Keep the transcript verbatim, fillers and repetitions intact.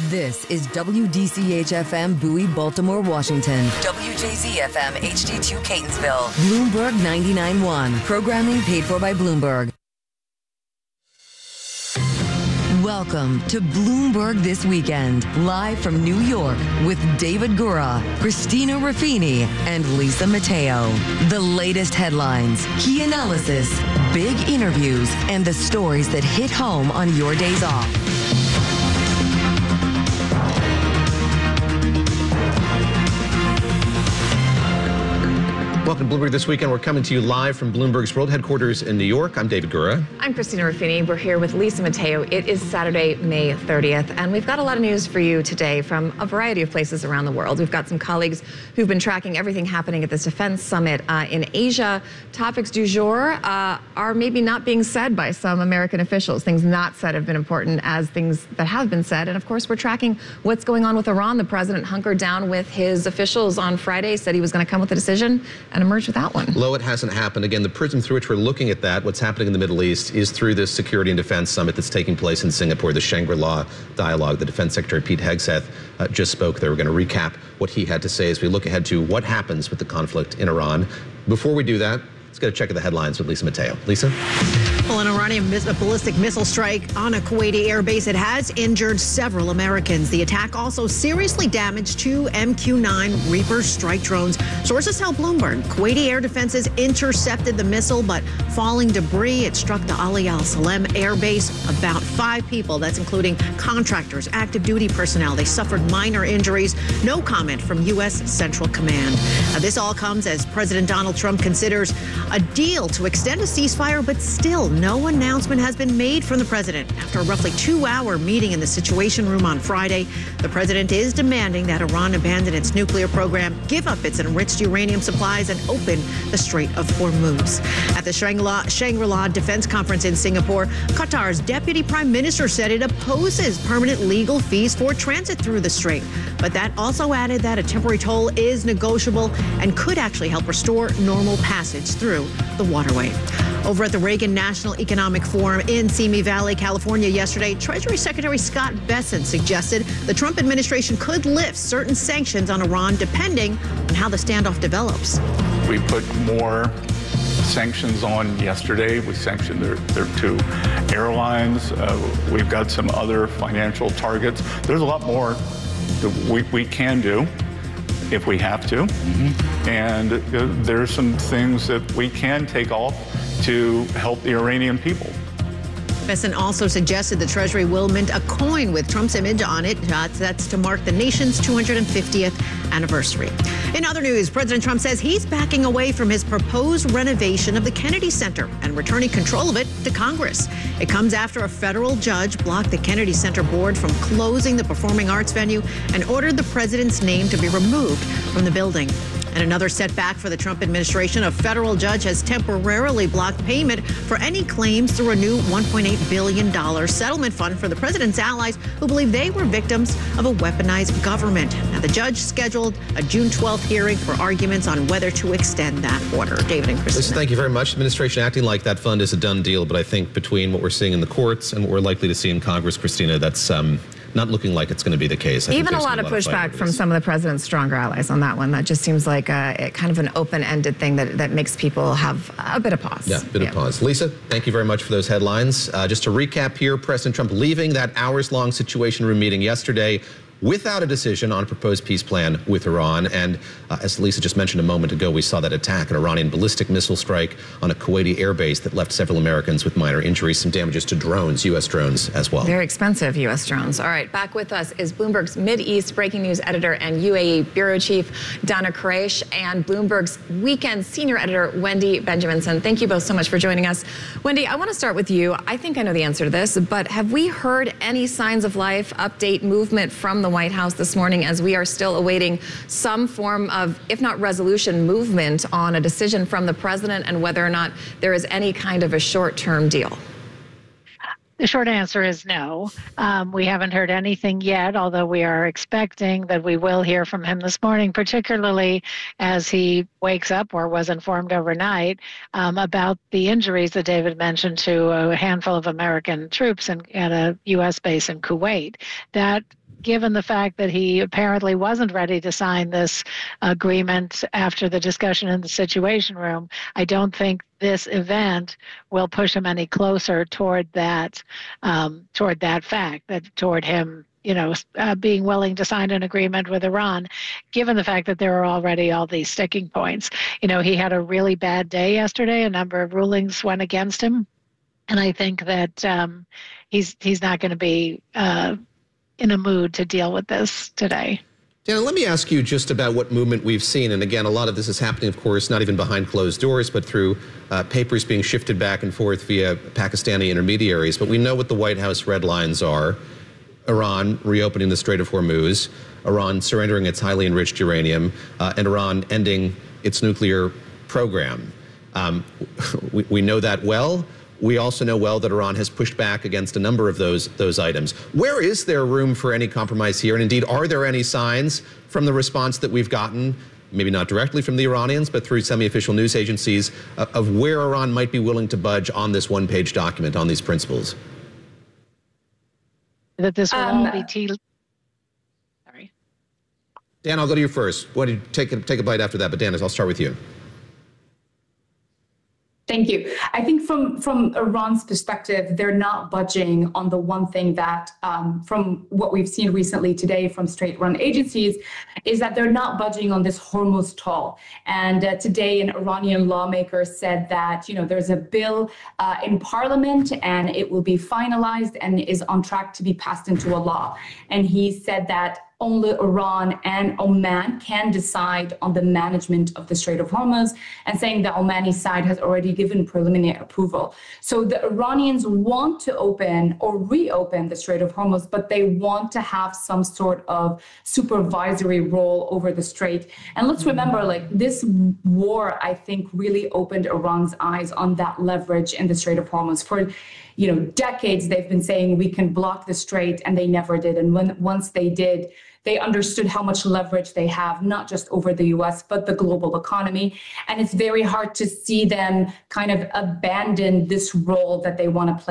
This is W D C H F M Bowie, Baltimore, Washington. W J Z F M H D two Catonsville. Bloomberg ninety-nine point one. Programming paid for by Bloomberg. Welcome to Bloomberg This Weekend, live from New York with David Gura, Christina Ruffini, and Lisa Mateo. The latest headlines, key analysis, big interviews, and the stories that hit home on your days off. Welcome to Bloomberg This Weekend. We're coming to you live from Bloomberg's World Headquarters in New York. I'm David Gura. I'm Christina Ruffini. We're here with Lisa Mateo. It is Saturday, May thirtieth, and we've got a lot of news for you today from a variety of places around the world. We've got some colleagues who've been tracking everything happening at this defense summit uh, in Asia. Topics du jour uh, are maybe not being said by some American officials. Things not said have been important as things that have been said. And of course, we're tracking what's going on with Iran. The president hunkered down with his officials on Friday, said he was going to come with a decision and emerge without one. Low, it hasn't happened. Again, the prism through which we're looking at that, what's happening in the Middle East, is through this Security and Defense Summit that's taking place in Singapore, the Shangri-La Dialogue. The Defense Secretary Pete Hegseth uh, just spoke there. We're going to recap what he had to say as we look ahead to what happens with the conflict in Iran. Before we do that, let's get a check of the headlines with Lisa Mateo. Lisa? Well, an Iranian miss- a ballistic missile strike on a Kuwaiti airbase. It has injured several Americans. The attack also seriously damaged two M Q nine Reaper strike drones. Sources tell Bloomberg Kuwaiti air defenses intercepted the missile, but falling debris, it struck the Ali Al Salem airbase. About five people, that's including contractors, active duty personnel, they suffered minor injuries. No comment from U S Central Command. Now, this all comes as President Donald Trump considers a deal to extend a ceasefire, but still no announcement has been made from the president. After a roughly two-hour meeting in the Situation Room on Friday, the president is demanding that Iran abandon its nuclear program, give up its enriched uranium supplies, and open the Strait of Hormuz. At the Shangri-La, Shangri-La Defense Conference in Singapore, Qatar's deputy prime minister said it opposes permanent legal fees for transit through the strait. But that also added that a temporary toll is negotiable and could actually help restore normal passage through the waterway. Over at the Reagan National Economic Forum in Simi Valley, California yesterday, Treasury Secretary Scott Bessent suggested the Trump administration could lift certain sanctions on Iran depending on how the standoff develops. We put more sanctions on yesterday. We sanctioned their, their two airlines. Uh, we've got some other financial targets. There's a lot more that we, we can do if we have to. Mm-hmm. And uh, there's some things that we can take off to help the Iranian people. Bessent also suggested the Treasury will mint a coin with Trump's image on it. Uh, that's to mark the nation's two hundred fiftieth anniversary. In other news, President Trump says he's backing away from his proposed renovation of the Kennedy Center and returning control of it to Congress. It comes after a federal judge blocked the Kennedy Center board from closing the performing arts venue and ordered the president's name to be removed from the building. And another setback for the Trump administration, a federal judge has temporarily blocked payment for any claims through a new one point eight billion dollars settlement fund for the president's allies who believe they were victims of a weaponized government. Now, the judge scheduled a June twelfth hearing for arguments on whether to extend that order. David and Christina. Listen, thank you very much. Administration acting like that fund is a done deal, but I think between what we're seeing in the courts and what we're likely to see in Congress, Christina, that's um, not looking like it's going to be the case. I Even a lot of pushback from some of the president's stronger allies on that one. That just seems like a, a kind of an open-ended thing that, that makes people have a bit of pause. Yeah, a bit yeah. of pause. Lisa, thank you very much for those headlines. Uh, just to recap here, President Trump leaving that hours-long Situation Room meeting yesterday without a decision on a proposed peace plan with Iran. And uh, as Lisa just mentioned a moment ago, we saw that attack, an Iranian ballistic missile strike on a Kuwaiti airbase that left several Americans with minor injuries, some damages to drones, U S drones as well. Very expensive U S drones. All right, back with us is Bloomberg's Mideast Breaking News Editor and U A E Bureau Chief Dana Quraish and Bloomberg's Weekend Senior Editor Wendy Benjaminson. Thank you both so much for joining us. Wendy, I want to start with you. I think I know the answer to this, but have we heard any signs of life, update, movement from the White House this morning as we are still awaiting some form of, if not resolution, movement on a decision from the president and whether or not there is any kind of a short-term deal? The short answer is no. Um, we haven't heard anything yet, although we are expecting that we will hear from him this morning, particularly as he wakes up or was informed overnight um, about the injuries that David mentioned to a handful of American troops in, at a U S base in Kuwait. That given the fact that he apparently wasn't ready to sign this agreement after the discussion in the Situation Room, I don't think this event will push him any closer toward that, um, toward that fact, that toward him, you know, uh, being willing to sign an agreement with Iran, given the fact that there are already all these sticking points. You know, he had a really bad day yesterday. A number of rulings went against him. And I think that um, he's he's not going to be uh, in a mood to deal with this today. Dana, let me ask you just about what movement we've seen. And again, a lot of this is happening, of course, not even behind closed doors, but through uh, papers being shifted back and forth via Pakistani intermediaries. But we know what the White House red lines are. Iran reopening the Strait of Hormuz, Iran surrendering its highly enriched uranium, uh, and Iran ending its nuclear program. Um, we, we know that well. We also know well that Iran has pushed back against a number of those those items. Where is there room for any compromise here? And indeed, are there any signs from the response that we've gotten, maybe not directly from the Iranians, but through semi-official news agencies, uh, of where Iran might be willing to budge on this one-page document, on these principles? That this will Um, all be tea. Sorry. Dan, I'll go to you first. Why don't you take a, take a bite after that? But Dan, I'll start with you. Thank you. I think from, from Iran's perspective, they're not budging on the one thing that, um, from what we've seen recently today from state-run agencies, is that they're not budging on this Hormuz toll. And uh, today, an Iranian lawmaker said that, you know, there's a bill uh, in parliament and it will be finalized and is on track to be passed into a law. And he said that only Iran and Oman can decide on the management of the Strait of Hormuz, and saying the Omani side has already given preliminary approval. So the Iranians want to open or reopen the Strait of Hormuz, but they want to have some sort of supervisory role over the strait. And let's remember, like, this war, I think, really opened Iran's eyes on that leverage in the Strait of Hormuz. For you know, decades they've been saying we can block the strait, and they never did. And when once they did, they understood how much leverage they have, not just over the U S, but the global economy. And it's very hard to see them kind of abandon this role that they want to play